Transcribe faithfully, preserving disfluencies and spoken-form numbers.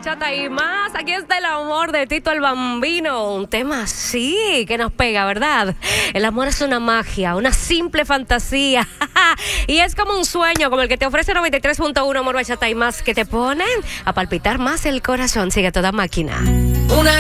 Bachata y más. Aquí está el amor de Tito el Bambino. Un tema así que nos pega, ¿verdad? El amor es una magia, una simple fantasía. Y es como un sueño, como el que te ofrece noventa y tres punto uno Amor, Bachata y más, que te ponen a palpitar más el corazón. Sigue toda máquina. Una